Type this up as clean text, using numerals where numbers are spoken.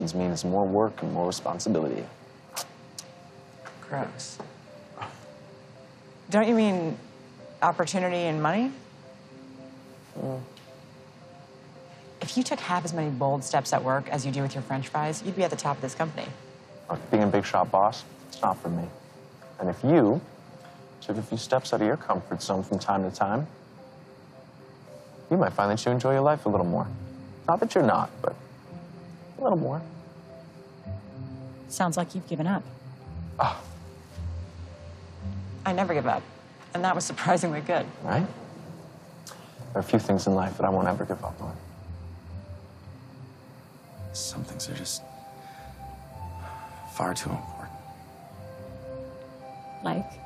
means more work and more responsibility. Gross. Don't you mean opportunity and money? If you took half as many bold steps at work as you do with your French fries, you'd be at the top of this company. Look, being a big shot boss, it's not for me. And if you took a few steps out of your comfort zone from time to time, you might find that you enjoy your life a little more. Not that you're not, but a little more. Sounds like you've given up. Oh. I never give up, and that was surprisingly good. Right? There are a few things in life that I won't ever give up on. Some things are just far too important. Like?